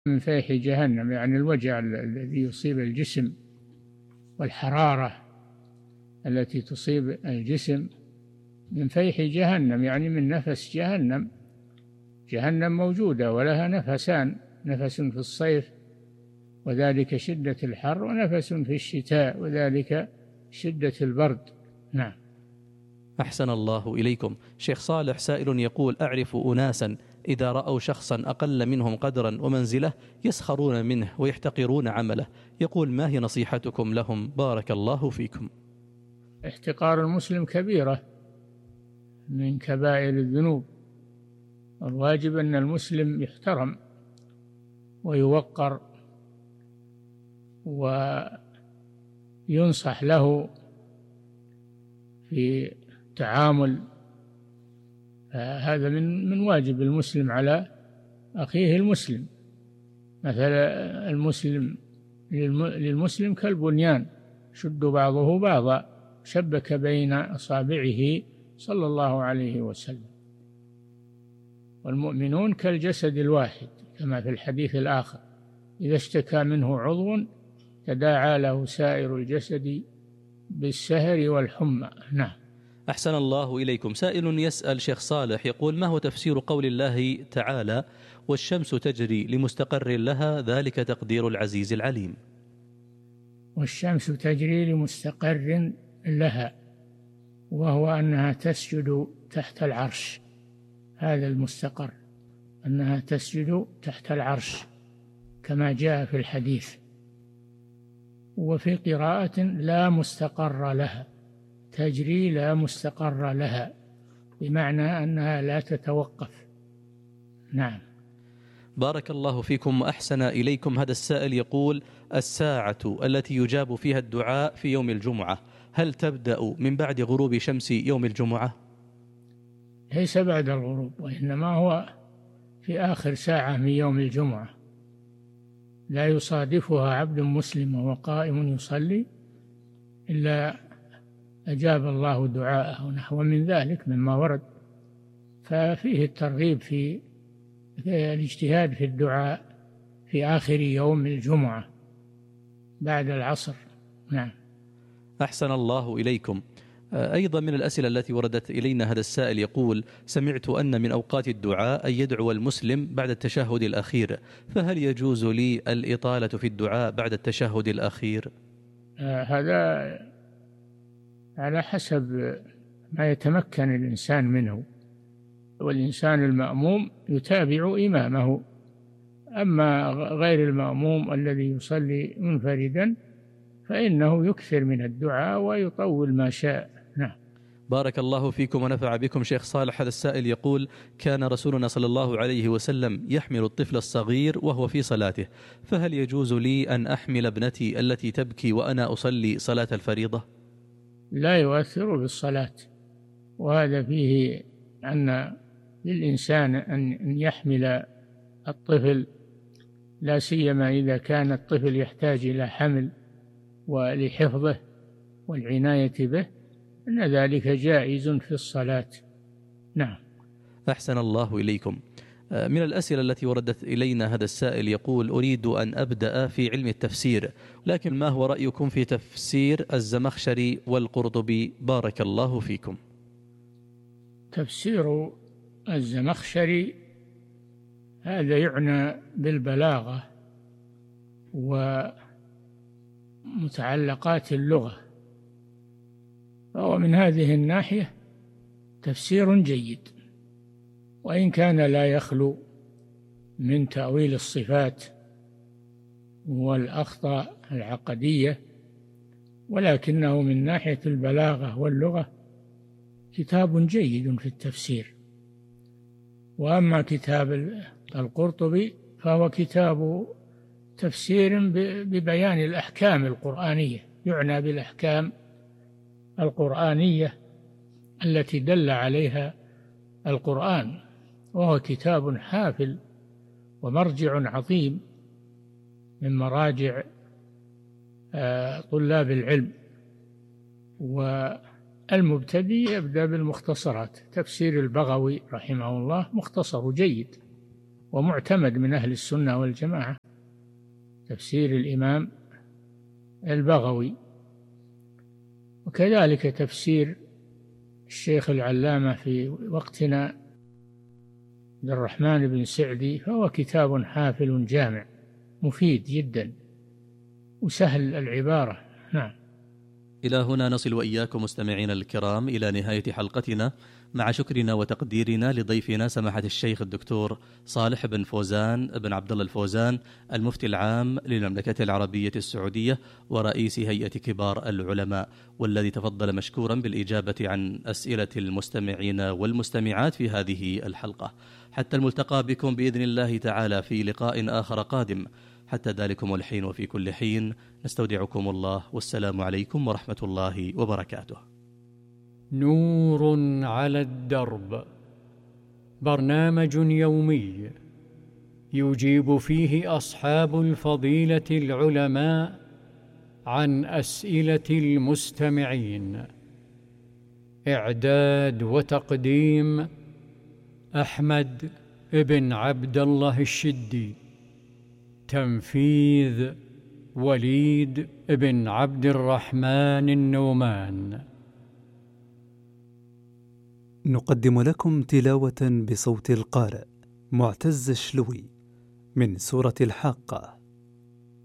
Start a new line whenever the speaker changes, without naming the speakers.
من فيح جهنم، يعني الوجع الذي يصيب الجسم والحرارة التي تصيب الجسم من فيح جهنم، يعني من نفس جهنم. جهنم موجودة ولها نفسان، نفس في الصيف وذلك شدة الحر، ونفس في الشتاء وذلك شدة البرد. نعم.
أحسن الله إليكم. شيخ صالح، سائل يقول: أعرف أناسا إذا رأوا شخصا أقل منهم قدرا ومنزلة يسخرون منه ويحتقرون عمله، يقول: ما هي نصيحتكم لهم؟ بارك الله فيكم.
احتقار المسلم كبيرة من كبائر الذنوب، الواجب أن المسلم يحترم ويوقر وينصح له في التعامل. هذا من واجب المسلم على أخيه المسلم. مثلا المسلم للمسلم كالبنيان شد بعضه بعضا، شبك بين أصابعه صلى الله عليه وسلم. والمؤمنون كالجسد الواحد، كما في الحديث الآخر: إذا اشتكى منه عضو تداعى له سائر الجسد بالسهر والحمى. نعم.
أحسن الله إليكم. سائل يسأل شيخ صالح يقول: ما هو تفسير قول الله تعالى: والشمس تجري لمستقر لها ذلك تقدير العزيز العليم؟
والشمس تجري لمستقر لها، وهو أنها تسجد تحت العرش. هذا المستقر، أنها تسجد تحت العرش كما جاء في الحديث. وفي قراءة: لا مستقر لها، تجري لا مستقر لها، بمعنى أنها لا تتوقف. نعم.
بارك الله فيكم وأحسن إليكم. هذا السائل يقول: الساعة التي يجاب فيها الدعاء في يوم الجمعة هل تبدأ من بعد غروب شمس يوم الجمعة؟
ليس بعد الغروب، وإنما هو في آخر ساعة من يوم الجمعة، لا يصادفها عبد مسلم وهو قائم يصلي إلا أجاب الله دعاءه، نحو من ذلك مما ورد. ففيه الترغيب في الاجتهاد في الدعاء في آخر يوم الجمعة بعد العصر. نعم.
أحسن الله إليكم. أيضا من الأسئلة التي وردت إلينا هذا السائل يقول: سمعت أن من أوقات الدعاء أن يدعو المسلم بعد التشهد الأخير، فهل يجوز لي الإطالة في الدعاء بعد التشهد الأخير؟
هذا على حسب ما يتمكن الإنسان منه، والإنسان المأموم يتابع إمامه، أما غير المأموم الذي يصلي منفردا فإنه يكثر من الدعاء ويطول ما شاء. نعم.
بارك الله فيكم ونفع بكم. شيخ صالح، هذا السائل يقول: كان رسولنا صلى الله عليه وسلم يحمل الطفل الصغير وهو في صلاته، فهل يجوز لي أن أحمل ابنتي التي تبكي وأنا أصلي صلاة الفريضة؟
لا يؤثر بالصلاة، وهذا فيه أن للإنسان أن يحمل الطفل، لا سيما إذا كان الطفل يحتاج إلى حمل ولحفظه والعناية به، أن ذلك جائز في الصلاة. نعم.
أحسن الله إليكم. من الأسئلة التي وردت إلينا هذا السائل يقول: أريد أن أبدأ في علم التفسير، لكن ما هو رأيكم في تفسير الزمخشري والقرطبي؟ بارك الله فيكم.
تفسير الزمخشري هذا يعنى بالبلاغة ومتعلقات اللغة، فهو من هذه الناحية تفسير جيد، وإن كان لا يخلو من تأويل الصفات والأخطاء العقدية، ولكنه من ناحية البلاغة واللغة كتاب جيد في التفسير. وأما كتاب القرطبي فهو كتاب تفسير ببيان الأحكام القرآنية، يعنى بالأحكام القرآنية التي دل عليها القرآن، وهو كتاب حافل ومرجع عظيم من مراجع طلاب العلم. والمبتدئ يبدأ بالمختصرات. تفسير البغوي رحمه الله مختصر جيد، ومعتمد من أهل السنة والجماعة، تفسير الإمام البغوي، وكذلك تفسير الشيخ العلامة في وقتنا عبد الرحمن بن سعدي، فهو كتاب حافل جامع مفيد جدا وسهل العبارة. نعم.
إلى هنا نصل وإياكم مستمعين الكرام إلى نهاية حلقتنا، مع شكرنا وتقديرنا لضيفنا سماحة الشيخ الدكتور صالح بن فوزان بن عبد الله الفوزان، المفتي العام للمملكة العربية السعودية ورئيس هيئة كبار العلماء، والذي تفضل مشكورا بالإجابة عن أسئلة المستمعين والمستمعات في هذه الحلقة. حتى الملتقى بكم بإذن الله تعالى في لقاء آخر قادم. حتى ذلكم الحين وفي كل حين نستودعكم الله، والسلام عليكم ورحمة الله وبركاته.
نور على الدرب، برنامج يومي يجيب فيه أصحاب الفضيلة العلماء عن أسئلة المستمعين. إعداد وتقديم أحمد بن عبد الله الشدي. تنفيذ وليد بن عبد الرحمن النومان.
نقدم لكم تلاوة بصوت القارئ معتز الشلوي من سورة الحاقة.